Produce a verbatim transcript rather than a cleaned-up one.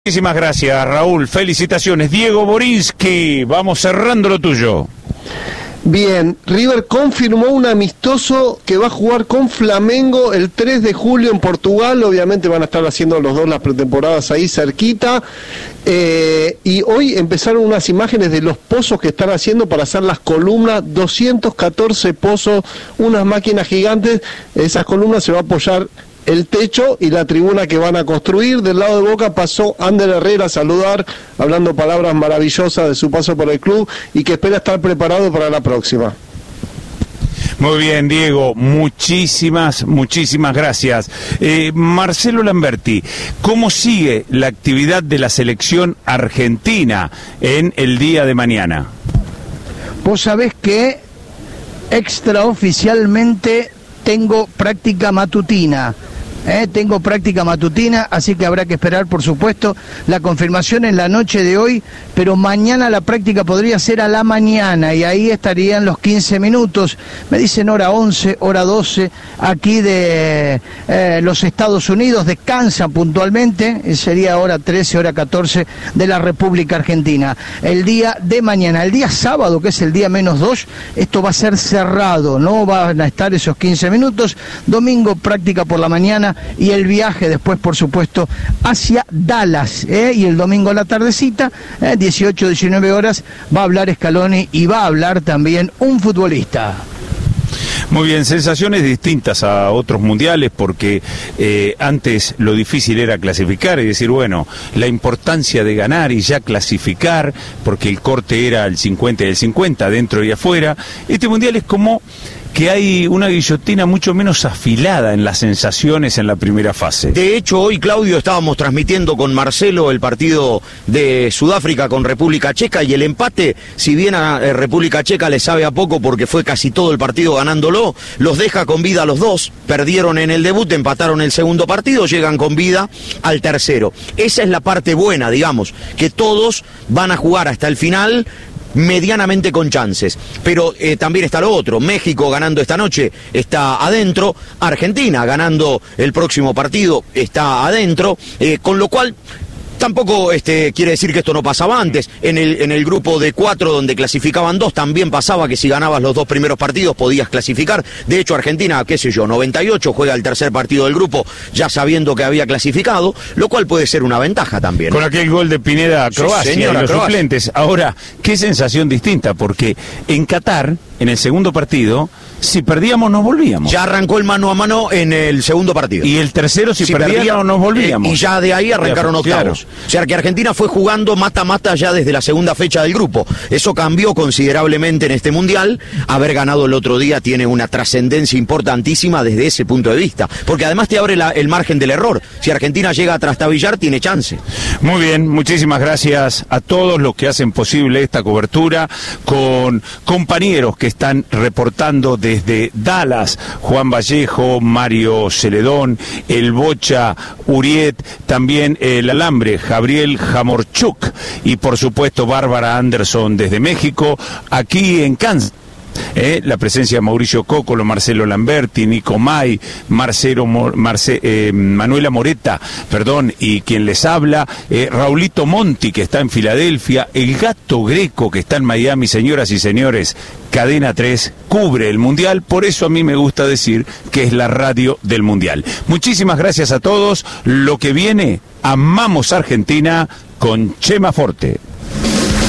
Muchísimas gracias, Raúl. Felicitaciones. Diego Borinsky, vamos cerrando lo tuyo. Bien, River confirmó un amistoso que va a jugar con Flamengo el tres de julio en Portugal. Obviamente van a estar haciendo los dos las pretemporadas ahí cerquita. Eh, y hoy empezaron unas imágenes de los pozos que están haciendo para hacer las columnas. doscientos catorce pozos, unas máquinas gigantes. Esas columnas se va a apoyar el techo y la tribuna que van a construir. Del lado de Boca pasó Ander Herrera a saludar, hablando palabras maravillosas de su paso por el club y que espera estar preparado para la próxima. Muy bien, Diego, muchísimas, muchísimas gracias. Eh, Marcelo Lamberti, ¿cómo sigue la actividad de la selección argentina en el día de mañana? Vos sabés que extraoficialmente tengo práctica matutina. Eh, tengo práctica matutina, así que habrá que esperar, por supuesto, la confirmación en la noche de hoy, pero mañana la práctica podría ser a la mañana y ahí estarían los quince minutos. Me dicen hora once, hora doce, aquí de eh, los Estados Unidos, descansan puntualmente, sería hora trece, hora catorce de la República Argentina. El día de mañana, el día sábado, que es el día menos dos, esto va a ser cerrado, no van a estar esos quince minutos. Domingo práctica por la mañana y el viaje después, por supuesto, hacia Dallas, ¿eh? Y el domingo a la tardecita, eh, dieciocho, diecinueve horas, va a hablar Scaloni y va a hablar también un futbolista. Muy bien, sensaciones distintas a otros mundiales porque eh, antes lo difícil era clasificar y decir, bueno, la importancia de ganar y ya clasificar, porque el corte era el cincuenta y el cincuenta, dentro y afuera. Este mundial es como que hay una guillotina mucho menos afilada en las sensaciones en la primera fase. De hecho, hoy, Claudio, estábamos transmitiendo con Marcelo el partido de Sudáfrica con República Checa y el empate, si bien a eh, República Checa le sabe a poco porque fue casi todo el partido ganándolo, los deja con vida a los dos. Perdieron en el debut, empataron el segundo partido, llegan con vida al tercero. Esa es la parte buena, digamos, que todos van a jugar hasta el final medianamente con chances, pero eh, también está lo otro. México ganando esta noche está adentro, Argentina ganando el próximo partido está adentro, eh, con lo cual tampoco este, quiere decir que esto no pasaba antes. En el, en el grupo de cuatro, donde clasificaban dos, también pasaba que si ganabas los dos primeros partidos podías clasificar. De hecho, Argentina, qué sé yo, noventa y ocho, juega el tercer partido del grupo ya sabiendo que había clasificado, lo cual puede ser una ventaja también. Con aquel gol de Pineda a Croacia, sí, señor, y los Croacia. Suplentes. Ahora, qué sensación distinta, porque en Qatar, en el segundo partido, si perdíamos nos volvíamos. Ya arrancó el mano a mano en el segundo partido. Y el tercero, si, si perdíamos, perdíamos nos volvíamos. Eh, y ya de ahí arrancaron octavos. Claro. O sea que Argentina fue jugando mata-mata ya desde la segunda fecha del grupo. Eso cambió considerablemente en este mundial. Haber ganado el otro día tiene una trascendencia importantísima desde ese punto de vista. Porque además te abre la, el margen del error. Si Argentina llega a trastabillar, tiene chance. Muy bien, muchísimas gracias a todos los que hacen posible esta cobertura, con compañeros que están reportando desde Dallas, Juan Vallejo, Mario Celedón, el Bocha Uriet, también el Alambre, Gabriel Jamorchuk y por supuesto Bárbara Anderson desde México, aquí en Kansas. Eh, la presencia de Mauricio Cócolo, Marcelo Lamberti, Nico May, Marcelo, Marce, eh, Manuela Moreta, perdón, y quien les habla, eh, Raulito Monti, que está en Filadelfia, el Gato Greco, que está en Miami. Señoras y señores, Cadena tres cubre el Mundial, por eso a mí me gusta decir que es la radio del Mundial. Muchísimas gracias a todos. Lo que viene, amamos Argentina con Chema Forte.